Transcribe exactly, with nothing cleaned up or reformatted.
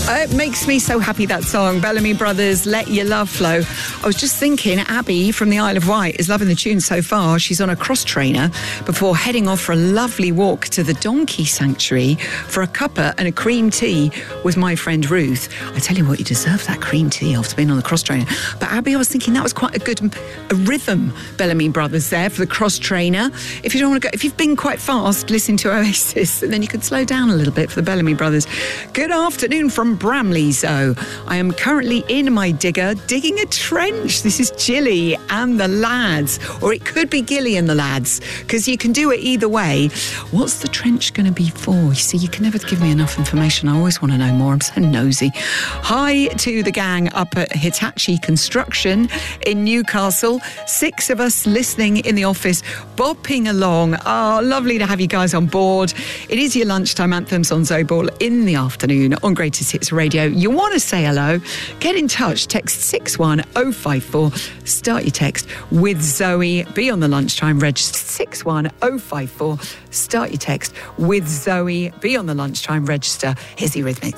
It makes me so happy, that song. Bellamy Brothers, Let Your Love Flow. I was just thinking, Abby from the Isle of Wight is loving the tune so far. She's on a cross trainer before heading off for a lovely walk to the Donkey Sanctuary for a cuppa and a cream tea with my friend Ruth. I tell you what, you deserve that cream tea after being on the cross trainer. But Abby, I was thinking that was quite a good a rhythm, Bellamy Brothers there for the cross trainer. If you don't want to go, if you've been quite fast, listen to Oasis, and then you could slow down a little bit for the Bellamy Brothers. Good afternoon from Bramley Zoo. I am currently in my digger digging a trench. This is Gilly and the lads, or it could be Gilly and the lads, because you can do it either way. What's the trench going to be for? You see, you can never give me enough information. I always want to know more. I'm so nosy. Hi to the gang up at Hitachi Construction in Newcastle. Six of us listening in the office, bopping along. Oh, lovely to have you guys on board. It is your lunchtime anthems on Zoball in the afternoon on Greatest Hits Radio. You want to say hello? Get in touch. Text six one oh five four. Start your text with Zoe. Be on the lunchtime register. six one oh five four. Start your text with Zoe. Be on the lunchtime register. Here's the Eurythmics.